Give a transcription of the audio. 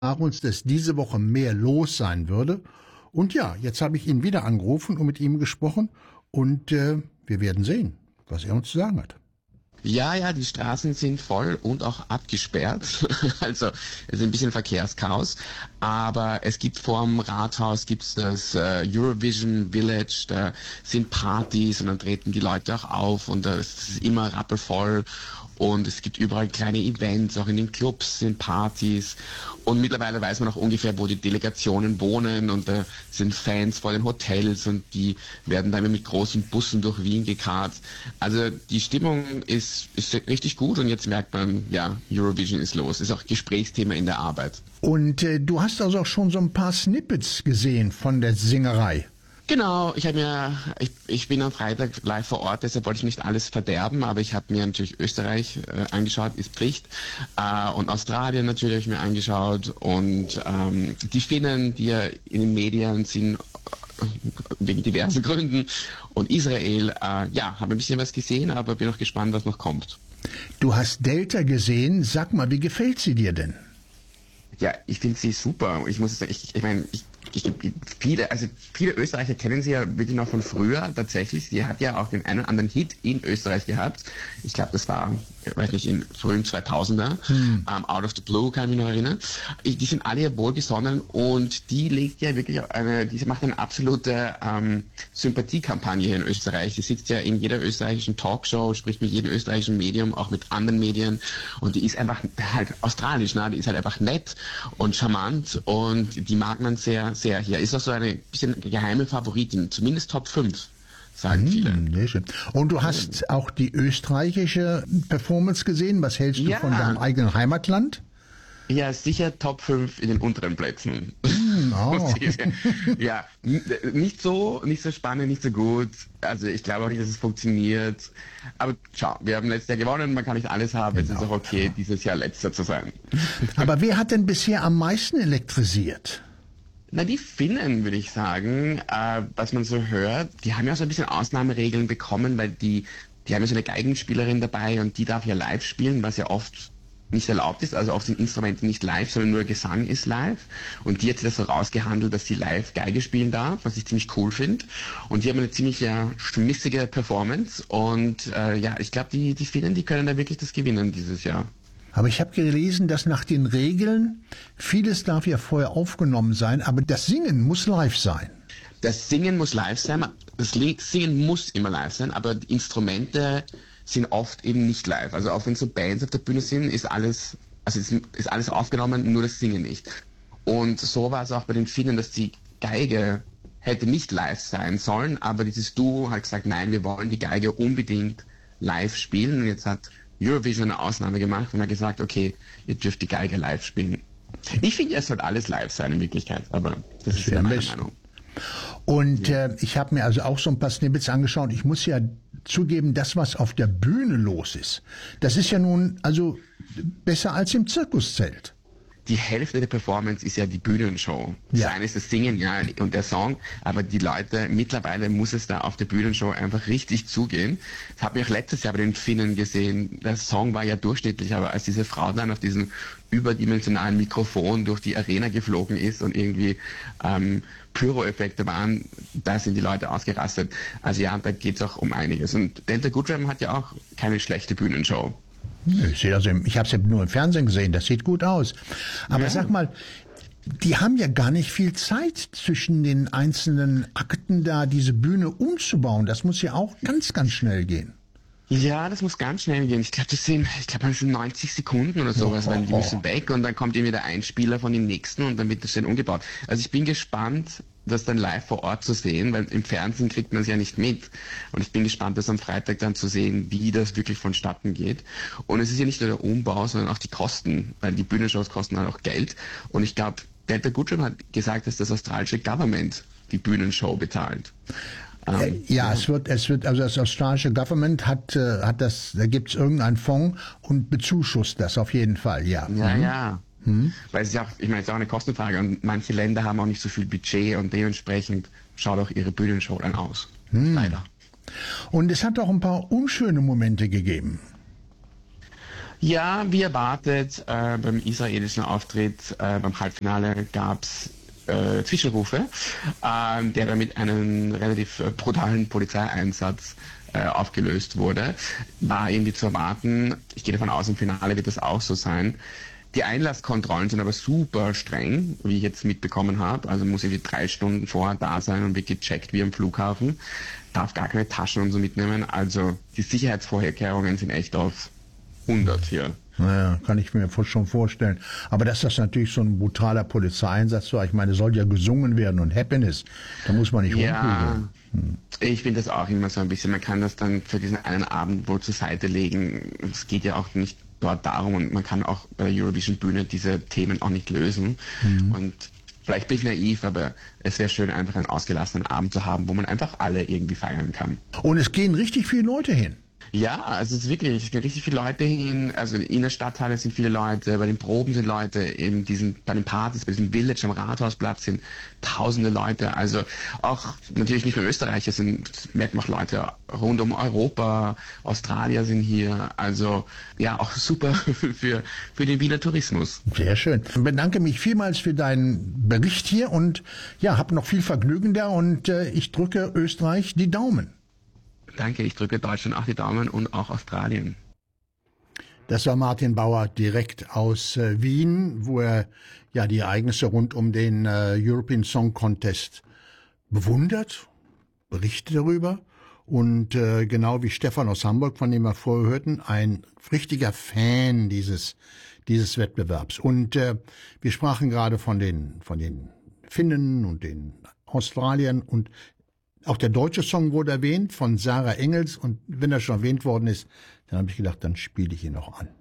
uns, dass diese Woche mehr los sein würde. Und ja, jetzt habe ich ihn wieder angerufen und mit ihm gesprochen und wir werden sehen, was er uns zu sagen hat. Ja, die Straßen sind voll und auch abgesperrt. Also es ist ein bisschen Verkehrschaos. Aber es gibt vorm Rathaus gibt's das Eurovision Village, da sind Partys und dann treten die Leute auch auf und es ist immer rappelvoll. Und es gibt überall kleine Events, auch in den Clubs sind Partys. Und mittlerweile weiß man auch ungefähr, wo die Delegationen wohnen. Und da sind Fans vor den Hotels und die werden dann mit großen Bussen durch Wien gekarrt. Also die Stimmung ist richtig gut und jetzt merkt man, ja, Eurovision ist los. Ist auch Gesprächsthema in der Arbeit. Und du hast also auch schon so ein paar Snippets gesehen von der Singerei. Genau, ich bin am Freitag live vor Ort, deshalb wollte ich nicht alles verderben, aber ich habe mir natürlich Österreich angeschaut, ist Pflicht, und Australien natürlich habe ich mir angeschaut und die Finnen, die ja in den Medien sind, wegen diversen Gründen, und Israel, habe ein bisschen was gesehen, aber bin auch gespannt, was noch kommt. Du hast Delta gesehen, sag mal, wie gefällt sie dir denn? Ja, ich finde sie super. Ich muss sagen, viele Österreicher kennen sie ja wirklich noch von früher tatsächlich. Sie hat ja auch den einen oder anderen Hit in Österreich gehabt. Ich glaube, das war, weiß nicht, in frühen 2000er. Out of the Blue, kann ich mich noch erinnern. Die sind alle ja wohlgesonnen und die legt ja wirklich diese macht eine absolute Sympathiekampagne hier in Österreich. Sie sitzt ja in jeder österreichischen Talkshow, spricht mit jedem österreichischen Medium, auch mit anderen Medien, und die ist einfach halt australisch, ne? Die ist halt einfach nett und charmant und die mag man sehr, sehr hier. Ist auch so eine bisschen geheime Favoritin, zumindest Top 5, sagen viele. Und du hast auch die österreichische Performance gesehen. Was hältst du von deinem eigenen Heimatland? Ja, sicher Top 5 in den unteren Plätzen. Ja, nicht so spannend, nicht so gut. Also ich glaube auch nicht, dass es funktioniert. Aber schau, wir haben letztes Jahr gewonnen, man kann nicht alles haben. Genau. Es ist auch okay, dieses Jahr Letzter zu sein. Aber wer hat denn bisher am meisten elektrisiert? Na, die Finnen, würde ich sagen, was man so hört, die haben ja so ein bisschen Ausnahmeregeln bekommen, weil die haben ja so eine Geigenspielerin dabei und die darf ja live spielen, was ja oft nicht erlaubt ist. Also oft sind Instrumente nicht live, sondern nur Gesang ist live. Und die hat sich das so rausgehandelt, dass sie live Geige spielen darf, was ich ziemlich cool finde. Und die haben eine ziemlich schmissige Performance. Und ich glaube, die Finnen, die können da wirklich das gewinnen dieses Jahr. Aber ich habe gelesen, dass nach den Regeln, vieles darf ja vorher aufgenommen sein, aber das Singen muss live sein. Das Singen muss live sein, das Singen muss immer live sein, aber die Instrumente sind oft eben nicht live. Also auch wenn so Bands auf der Bühne sind, ist alles aufgenommen, nur das Singen nicht. Und so war es auch bei den Finnen, dass die Geige hätte nicht live sein sollen, aber dieses Duo hat gesagt, nein, wir wollen die Geige unbedingt live spielen. Und jetzt hat Eurovision eine Ausnahme gemacht und hat gesagt, okay, ihr dürft die Geige live spielen. Ich finde, es sollte alles live sein in Wirklichkeit, aber das ist ja meine Meinung. Und ich habe mir also auch so ein paar Snippets angeschaut. Ich muss ja zugeben, das, was auf der Bühne los ist, das ist ja nun also besser als im Zirkuszelt. Die Hälfte der Performance ist ja die Bühnenshow. Ja. Das eine ist das Singen, ja, und der Song, aber die Leute, mittlerweile muss es da auf der Bühnenshow einfach richtig zugehen. Das habe ich auch letztes Jahr bei den Finnen gesehen. Der Song war ja durchschnittlich, aber als diese Frau dann auf diesem überdimensionalen Mikrofon durch die Arena geflogen ist und irgendwie Pyro-Effekte waren, da sind die Leute ausgerastet. Also ja, da geht es auch um einiges. Und Delta Goodrem hat ja auch keine schlechte Bühnenshow. Ich habe es ja nur im Fernsehen gesehen, das sieht gut aus. Aber sag mal, die haben ja gar nicht viel Zeit zwischen den einzelnen Akten da, diese Bühne umzubauen. Das muss ja auch ganz, ganz schnell gehen. Ja, das muss ganz schnell gehen. Ich glaube, das sind 90 Sekunden oder sowas, weil die müssen weg und dann kommt irgendwie der Einspieler von den nächsten und dann wird das schön umgebaut. Also ich bin gespannt, das dann live vor Ort zu sehen, weil im Fernsehen kriegt man es ja nicht mit. Und ich bin gespannt, das am Freitag dann zu sehen, wie das wirklich vonstatten geht. Und es ist ja nicht nur der Umbau, sondern auch die Kosten, weil die Bühnenshows kosten halt auch Geld. Und ich glaube, Delta Goodrem hat gesagt, dass das australische Government die Bühnenshow bezahlt. Es wird, also das australische Government hat das, da gibt es irgendeinen Fonds und bezuschusst das auf jeden Fall, ja. Ja. Weil es ist ja auch, ich meine, es ist auch eine Kostenfrage und manche Länder haben auch nicht so viel Budget und dementsprechend schaut auch ihre Bühnenshow dann aus. Leider. Und es hat auch ein paar unschöne Momente gegeben. Ja, wie erwartet, beim israelischen Auftritt, beim Halbfinale gab's Zwischenrufe, der dann mit einem relativ brutalen Polizeieinsatz aufgelöst wurde. War irgendwie zu erwarten. Ich gehe davon aus, im Finale wird das auch so sein. Die Einlasskontrollen sind aber super streng, wie ich jetzt mitbekommen habe. Also muss irgendwie 3 Stunden vorher da sein und wird gecheckt wie am Flughafen. Darf gar keine Taschen und so mitnehmen. Also die Sicherheitsvorkehrungen sind echt auf 100 hier. Naja, kann ich mir schon vorstellen. Aber dass das natürlich so ein brutaler Polizeieinsatz war, ich meine, soll ja gesungen werden und Happiness, da muss man nicht rumprügeln. Ich finde das auch immer so ein bisschen, man kann das dann für diesen einen Abend wohl zur Seite legen. Es geht ja auch nicht dort darum und man kann auch bei der Eurovision-Bühne diese Themen auch nicht lösen. Und vielleicht bin ich naiv, aber es wäre schön, einfach einen ausgelassenen Abend zu haben, wo man einfach alle irgendwie feiern kann. Und es gehen richtig viele Leute hin. Ja, also es ist wirklich, es gehen richtig viele Leute hin, also in der Stadthalle sind viele Leute, bei den Proben sind Leute, bei den Partys, bei diesem Village am Rathausplatz sind tausende Leute, also auch natürlich nicht nur Österreicher, merken auch Leute rund um Europa, Australier sind hier, also ja, auch super für den Wiener Tourismus. Sehr schön. Ich bedanke mich vielmals für deinen Bericht hier und ja, hab noch viel Vergnügen da und ich drücke Österreich die Daumen. Danke, ich drücke Deutschland auch die Daumen und auch Australien. Das war Martin Bauer direkt aus Wien, wo er ja die Ereignisse rund um den European Song Contest bewundert, berichtet darüber und genau wie Stefan aus Hamburg, von dem wir vorher hörten, ein richtiger Fan dieses Wettbewerbs. Und wir sprachen gerade von den Finnen und den Australiern und auch der deutsche Song wurde erwähnt von Sarah Engels und wenn er schon erwähnt worden ist, dann habe ich gedacht, dann spiele ich ihn noch an.